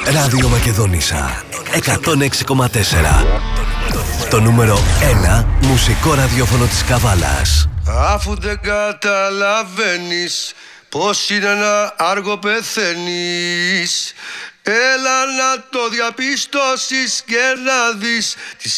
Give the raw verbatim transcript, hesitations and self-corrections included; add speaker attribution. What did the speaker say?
Speaker 1: Ράδιο Μακεδόνισσα εκατόν έξι κόμμα τέσσερα. Το νούμερο ένα μουσικό ραδιόφωνο της Καβάλας.
Speaker 2: Αφού δεν καταλαβαίνεις πως είναι ένα άργο πεθαίνεις, έλα να το διαπιστώσεις και να δεις τη